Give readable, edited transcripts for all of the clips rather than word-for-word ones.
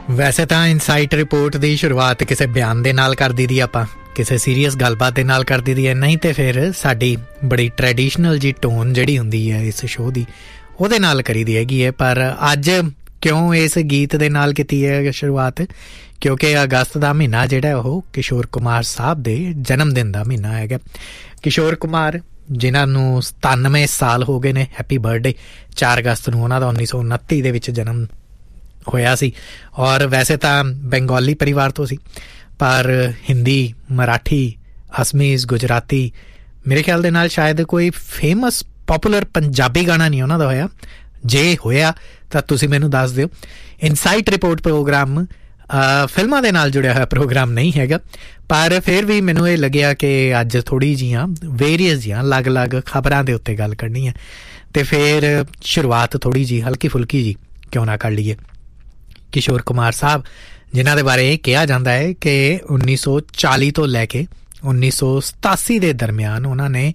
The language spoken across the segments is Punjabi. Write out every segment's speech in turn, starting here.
ਵੈਸੇ ਤਾਂ ਇਨਸਾਈਟ ਰਿਪੋਰਟ ਦੀ ਸ਼ੁਰੂਆਤ ਕਿਸੇ ਬਿਆਨ ਦੇ ਨਾਲ ਕਰ ਦਿੱਤੀ ਆਪਾਂ, ਕਿਸੇ ਸੀਰੀਅਸ ਗੱਲਬਾਤ ਦੇ ਨਾਲ ਕਰ ਦਿੱਤੀ ਹੈ, ਨਹੀਂ ਤੇ ਫਿਰ ਸਾਡੀ ਬੜੀ ਟ੍ਰੈਡੀਸ਼ਨਲ ਜੀ ਟੋਨ ਜਿਹੜੀ ਹੁੰਦੀ ਹੈ ਇਸ ਸ਼ੋਅ ਦੀ ਉਹਦੇ ਨਾਲ ਕਰੀ ਦੀ ਹੈਗੀ ਹੈ। ਪਰ ਅੱਜ ਕਿਉਂ ਇਸ ਗੀਤ ਦੇ ਨਾਲ ਕੀਤੀ ਹੈ ਸ਼ੁਰੂਆਤ? ਕਿਉਂਕਿ ਅਗਸਤ ਦਾ ਮਹੀਨਾ ਜਿਹੜਾ ਉਹ ਕਿਸ਼ੋਰ ਕੁਮਾਰ ਸਾਹਿਬ ਦੇ ਜਨਮ ਦਿਨ ਦਾ ਮਹੀਨਾ ਹੈਗਾ। ਕਿਸ਼ੋਰ ਕੁਮਾਰ ਜਿਨ੍ਹਾਂ ਨੂੰ 97 ਸਾਲ ਹੋ ਗਏ ਨੇ, ਹੈਪੀ ਬਰਥਡੇ। 4 ਅਗਸਤ ਨੂੰ ਉਹਨਾਂ ਦਾ 1929 ਦੇ ਵਿੱਚ ਜਨਮ ਹੋਇਆ ਸੀ ਔਰ ਵੈਸੇ ਤਾਂ ਬੰਗਾਲੀ ਪਰਿਵਾਰ ਤੋਂ ਸੀ, ਪਰ ਹਿੰਦੀ, ਮਰਾਠੀ, ਅਸਮੀਜ਼, ਗੁਜਰਾਤੀ, ਮੇਰੇ ਖਿਆਲ ਦੇ ਨਾਲ ਸ਼ਾਇਦ ਕੋਈ ਫੇਮਸ ਪੋਪੂਲਰ ਪੰਜਾਬੀ ਗਾਣਾ ਨਹੀਂ ਉਹਨਾਂ ਦਾ ਹੋਇਆ। ਜੇ ਹੋਇਆ ਤਾਂ ਤੁਸੀਂ ਮੈਨੂੰ ਦੱਸ ਦਿਓ। ਇਨਸਾਈਟ ਰਿਪੋਰਟ ਪ੍ਰੋਗਰਾਮ ਫਿਲਮਾਂ ਦੇ ਨਾਲ ਜੁੜਿਆ ਹੋਇਆ ਪ੍ਰੋਗਰਾਮ ਨਹੀਂ ਹੈਗਾ, ਪਰ ਫਿਰ ਵੀ ਮੈਨੂੰ ਇਹ ਲੱਗਿਆ ਕਿ ਅੱਜ ਥੋੜ੍ਹੀ ਜਿਹੀਆਂ ਵੇਰੀਅਸ ਜਿਹੀਆਂ ਅਲੱਗ-ਅਲੱਗ ਖਬਰਾਂ ਦੇ ਉੱਤੇ ਗੱਲ ਕਰਨੀ ਹੈ ਅਤੇ ਫਿਰ ਸ਼ੁਰੂਆਤ ਥੋੜ੍ਹੀ ਜਿਹੀ ਹਲਕੀ ਫੁਲਕੀ ਜੀ ਕਿਉਂ ਨਾ ਕਰ ਲਈਏ। ਕਿਸ਼ੋਰ ਕੁਮਾਰ ਸਾਹਿਬ ਜਿਨ੍ਹਾਂ ਦੇ ਬਾਰੇ ਇਹ ਕਿਹਾ ਜਾਂਦਾ ਹੈ ਕਿ 1940 ਤੋਂ ਲੈ ਕੇ 1987 ਦੇ ਦਰਮਿਆਨ ਉਹਨਾਂ ਨੇ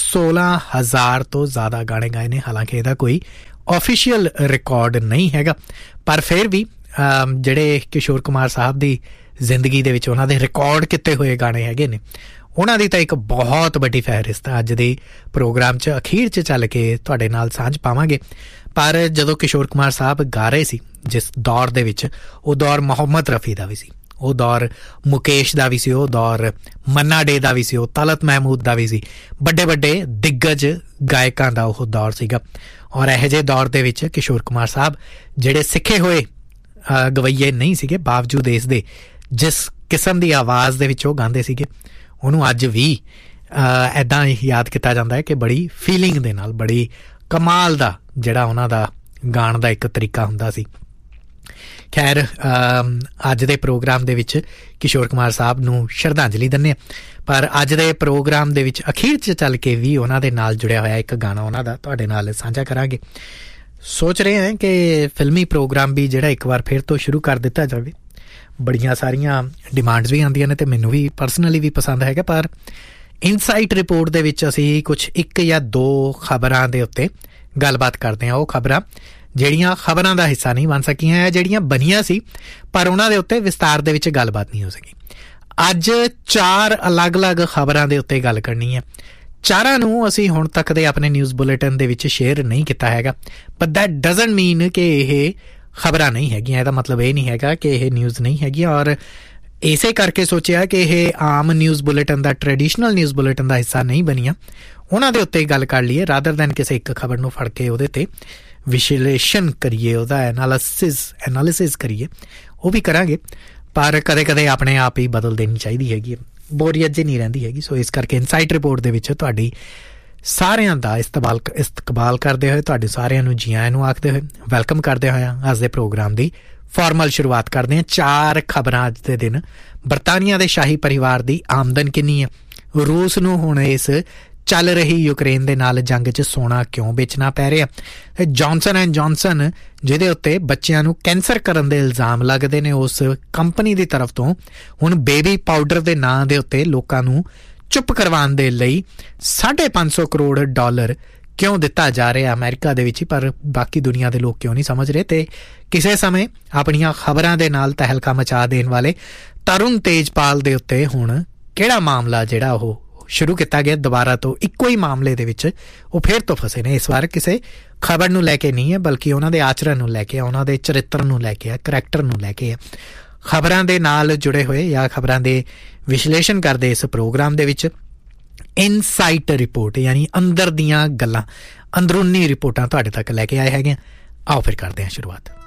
16,000 ਤੋਂ ਜ਼ਿਆਦਾ ਗਾਣੇ ਗਾਏ ਨੇ। ਹਾਲਾਂਕਿ ਇਹਦਾ ਕੋਈ ਆਫੀਸ਼ੀਅਲ ਰਿਕਾਰਡ ਨਹੀਂ ਹੈਗਾ, ਪਰ ਫਿਰ ਵੀ ਜਿਹੜੇ ਕਿਸ਼ੋਰ ਕੁਮਾਰ ਸਾਹਿਬ ਦੀ ਜ਼ਿੰਦਗੀ ਦੇ ਵਿੱਚ ਉਹਨਾਂ ਦੇ ਰਿਕਾਰਡ ਕੀਤੇ ਹੋਏ ਗਾਣੇ ਹੈਗੇ ਨੇ, ਉਹਨਾਂ ਦੀ ਤਾਂ ਇੱਕ ਬਹੁਤ ਵੱਡੀ ਫਹਿਰਿਸਤ ਅੱਜ ਦੇ ਪ੍ਰੋਗਰਾਮ 'ਚ ਅਖੀਰ 'ਚ ਚੱਲ ਕੇ ਤੁਹਾਡੇ ਨਾਲ ਸਾਂਝ ਪਾਵਾਂਗੇ। ਪਰ ਜਦੋਂ ਕਿਸ਼ੋਰ ਕੁਮਾਰ ਸਾਹਿਬ ਗਾ ਰਹੇ ਸੀ ਜਿਸ ਦੌਰ ਦੇ ਵਿੱਚ, ਉਹ ਦੌਰ ਮੁਹੰਮਦ ਰਫੀ ਦਾ ਵੀ ਸੀ, ਉਹ ਦੌਰ ਮੁਕੇਸ਼ ਦਾ ਵੀ ਸੀ, ਉਹ ਦੌਰ ਮੰਨਾ ਡੇ ਦਾ ਵੀ ਸੀ, ਉਹ ਤਲਤ ਮਹਿਮੂਦ ਦਾ ਵੀ ਸੀ। ਵੱਡੇ ਵੱਡੇ ਦਿੱਗਜ ਗਾਇਕਾਂ ਦਾ ਉਹ ਦੌਰ ਸੀਗਾ ਔਰ ਇਹੋ ਜਿਹੇ ਦੌਰ ਦੇ ਵਿੱਚ ਕਿਸ਼ੋਰ ਕੁਮਾਰ ਸਾਹਿਬ ਜਿਹੜੇ ਸਿੱਖੇ ਹੋਏ ਗਵਈਏ ਨਹੀਂ ਸੀਗੇ, ਬਾਵਜੂਦ ਇਸ ਦੇ ਜਿਸ ਕਿਸਮ ਦੀ ਆਵਾਜ਼ ਦੇ ਵਿੱਚ ਉਹ ਗਾਉਂਦੇ ਸੀਗੇ ਉਹਨੂੰ ਅੱਜ ਵੀ ਇੱਦਾਂ ਯਾਦ ਕੀਤਾ ਜਾਂਦਾ ਹੈ ਕਿ ਬੜੀ ਫੀਲਿੰਗ ਦੇ ਨਾਲ, ਬੜੀ ਕਮਾਲ ਦਾ ਜਿਹੜਾ ਉਹਨਾਂ ਦਾ ਗਾਣ ਦਾ ਇੱਕ ਤਰੀਕਾ ਹੁੰਦਾ ਸੀ। ਖੈਰ, ਅੱਜ ਦੇ ਪ੍ਰੋਗਰਾਮ ਦੇ ਵਿੱਚ ਕਿਸ਼ੋਰ ਕੁਮਾਰ ਸਾਹਿਬ ਨੂੰ ਸ਼ਰਧਾਂਜਲੀ ਦਿੰਦੇ ਹਾਂ, ਪਰ ਅੱਜ ਦੇ ਪ੍ਰੋਗਰਾਮ ਦੇ ਵਿੱਚ ਅਖੀਰ 'ਚ ਚੱਲ ਕੇ ਵੀ ਉਹਨਾਂ ਦੇ ਨਾਲ ਜੁੜਿਆ ਹੋਇਆ ਇੱਕ ਗਾਣਾ ਉਹਨਾਂ ਦਾ ਤੁਹਾਡੇ ਨਾਲ ਸਾਂਝਾ ਕਰਾਂਗੇ। ਸੋਚ ਰਹੇ ਹਾਂ ਕਿ ਫਿਲਮੀ ਪ੍ਰੋਗਰਾਮ ਵੀ ਜਿਹੜਾ ਇੱਕ ਵਾਰ ਫਿਰ ਤੋਂ ਸ਼ੁਰੂ ਕਰ ਦਿੱਤਾ ਜਾਵੇ। ਬੜੀਆਂ ਸਾਰੀਆਂ ਡਿਮਾਂਡਸ ਵੀ ਆਉਂਦੀਆਂ ਨੇ ਅਤੇ ਮੈਨੂੰ ਵੀ ਪਰਸਨਲੀ ਵੀ ਪਸੰਦ ਹੈਗਾ, ਪਰ ਇਨਸਾਈਟ ਰਿਪੋਰਟ ਦੇ ਵਿੱਚ ਅਸੀਂ ਕੁਛ 1 ਜਾਂ 2 ਖਬਰਾਂ ਦੇ ਉੱਤੇ ਗੱਲਬਾਤ ਕਰਦੇ ਹਾਂ। ਉਹ ਖਬਰਾਂ ਜਿਹੜੀਆਂ ਖਬਰਾਂ ਦਾ ਹਿੱਸਾ ਨਹੀਂ ਬਣ ਸਕੀਆਂ, ਜਿਹੜੀਆਂ ਬਣੀਆਂ ਸੀ ਪਰ ਉਹਨਾਂ ਦੇ ਉੱਤੇ ਵਿਸਤਾਰ ਦੇ ਵਿੱਚ ਗੱਲਬਾਤ ਨਹੀਂ ਹੋ ਸਕੀ। ਅੱਜ 4 ਅਲੱਗ-ਅਲੱਗ ਖਬਰਾਂ ਦੇ ਉੱਤੇ ਗੱਲ ਕਰਨੀ ਹੈ। ਚਾਰਾਂ ਨੂੰ ਅਸੀਂ ਹੁਣ ਤੱਕ ਦੇ ਆਪਣੇ ਨਿਊਜ਼ ਬੁਲੇਟਿਨ ਦੇ ਵਿੱਚ ਸ਼ੇਅਰ ਨਹੀਂ ਕੀਤਾ ਹੈਗਾ, ਬਟ ਦੈਟ ਡਜ਼ਨਟ ਮੀਨ ਕਿ ਇਹ ਖਬਰਾਂ ਨਹੀਂ ਹੈਗੀਆਂ। ਇਹਦਾ ਮਤਲਬ ਇਹ ਨਹੀਂ ਹੈਗਾ ਕਿ ਇਹ ਨਿਊਜ਼ ਨਹੀਂ ਹੈਗੀਆਂ, ਔਰ ਇਸੇ ਕਰਕੇ ਸੋਚਿਆ ਕਿ ਇਹ ਆਮ ਨਿਊਜ਼ ਬੁਲੇਟਿਨ ਦਾ, ਟ੍ਰੈਡੀਸ਼ਨਲ ਨਿਊਜ਼ ਬੁਲੇਟਿਨ ਦਾ ਹਿੱਸਾ ਨਹੀਂ ਬਣੀਆਂ, ਉਹਨਾਂ ਦੇ ਉੱਤੇ ਗੱਲ ਕਰ ਲਈਏ ਰਾਦਰ ਦੈਨ ਕਿਸੇ ਇੱਕ ਖਬਰ ਨੂੰ ਫੜ ਕੇ ਉਹਦੇ 'ਤੇ ਵਿਸ਼ਲੇਸ਼ਣ ਕਰੀਏ, ਉਹਦਾ ਐਨਾਲਿਸਿਸ ਕਰੀਏ। ਉਹ ਵੀ ਕਰਾਂਗੇ, ਪਰ ਕਦੇ ਕਦੇ ਆਪਣੇ ਆਪ ਹੀ ਬਦਲ ਦੇਣੀ ਚਾਹੀਦੀ ਹੈਗੀ, ਬੋਰੀਅਤ ਜਿਹੀ ਨਹੀਂ ਰਹਿੰਦੀ ਹੈਗੀ। ਸੋ ਇਸ ਕਰਕੇ ਇਨਸਾਈਟ ਰਿਪੋਰਟ ਦੇ ਵਿੱਚ ਤੁਹਾਡੀ ਸਾਰਿਆਂ ਦਾ ਇਸਤਕਬਾਲ ਕਰਦੇ ਹੋਏ, ਤੁਹਾਡੇ ਸਾਰਿਆਂ ਨੂੰ ਜੀ ਆਇਆਂ ਨੂੰ ਆਖਦੇ ਹੋਏ, ਵੈਲਕਮ ਕਰਦੇ ਹੋਏ ਅੱਜ ਦੇ ਪ੍ਰੋਗਰਾਮ ਦੀ ਫਾਰਮਲ ਸ਼ੁਰੂਆਤ ਕਰਦੇ ਹਾਂ। 4 ਖਬਰਾਂ ਅੱਜ ਦੇ ਦਿਨ। ਬਰਤਾਨੀਆ ਦੇ ਸ਼ਾਹੀ ਪਰਿਵਾਰ ਦੀ ਆਮਦਨ ਕਿੰਨੀ ਹੈ? ਰੂਸ ਨੂੰ ਹੁਣ ਇਸ ਚੱਲ ਰਹੀ ਯੂਕਰੇਨ ਦੇ ਨਾਲ ਜੰਗ 'ਚ ਸੋਨਾ ਕਿਉਂ ਵੇਚਣਾ ਪੈ ਰਿਹਾ? ਜੌਨਸਨ ਐਂਡ ਜੌਨਸਨ ਜਿਹਦੇ ਉੱਤੇ ਬੱਚਿਆਂ ਨੂੰ ਕੈਂਸਰ ਕਰਨ ਦੇ ਇਲਜ਼ਾਮ ਲੱਗਦੇ ਨੇ, ਉਸ ਕੰਪਨੀ ਦੀ ਤਰਫ ਤੋਂ ਹੁਣ ਬੇਬੀ ਪਾਊਡਰ ਦੇ ਨਾਂ ਦੇ ਉੱਤੇ ਲੋਕਾਂ ਨੂੰ ਚੁੱਪ ਕਰਵਾਉਣ ਦੇ ਲਈ $550 ਕਰੋੜ ਕਿਉਂ ਦਿੱਤਾ ਜਾ ਰਿਹਾ ਅਮਰੀਕਾ ਦੇ ਵਿੱਚ, ਪਰ ਬਾਕੀ ਦੁਨੀਆ ਦੇ ਲੋਕ ਕਿਉਂ ਨਹੀਂ ਸਮਝ ਰਹੇ? ਤੇ ਕਿਸੇ ਸਮੇਂ ਆਪਣੀਆਂ ਖਬਰਾਂ ਦੇ ਨਾਲ ਤਹਿਲਕਾ ਮਚਾ ਦੇਣ ਵਾਲੇ ਤਰੁਣ ਤੇਜਪਾਲ ਦੇ ਉੱਤੇ ਹੁਣ ਕਿਹੜਾ ਮਾਮਲਾ ਜਿਹੜਾ ਉਹ ਸ਼ੁਰੂ ਕੀਤਾ ਗਿਆ ਦੁਬਾਰਾ ਤੋਂ ਇੱਕੋ ਹੀ ਮਾਮਲੇ ਦੇ ਵਿੱਚ ਉਹ ਫਿਰ ਤੋਂ ਫਸੇ ਨੇ। ਇਸ ਵਾਰ ਕਿਸੇ ਖਬਰ ਨੂੰ ਲੈ ਕੇ ਨਹੀਂ ਹੈ, ਬਲਕਿ ਉਹਨਾਂ ਦੇ ਆਚਰਣ ਨੂੰ ਲੈ ਕੇ, ਉਹਨਾਂ ਦੇ ਚਰਿੱਤਰ ਨੂੰ ਲੈ ਕੇ, ਕਰੈਕਟਰ ਨੂੰ ਲੈ ਕੇ। ਖਬਰਾਂ ਦੇ ਨਾਲ ਜੁੜੇ ਹੋਏ ਜਾਂ ਖਬਰਾਂ ਦੇ ਵਿਸ਼ਲੇਸ਼ਣ ਕਰਦੇ ਇਸ ਪ੍ਰੋਗਰਾਮ ਦੇ ਵਿੱਚ ਇਨਸਾਈਟ ਰਿਪੋਰਟ ਯਾਨੀ ਅੰਦਰ ਦੀਆਂ ਗੱਲਾਂ, ਅੰਦਰੂਨੀ ਰਿਪੋਰਟਾਂ ਤੁਹਾਡੇ ਤੱਕ ਲੈ ਕੇ ਆਏ ਹੈਗੇ। ਆਓ ਫਿਰ ਕਰਦੇ ਹਾਂ ਸ਼ੁਰੂਆਤ।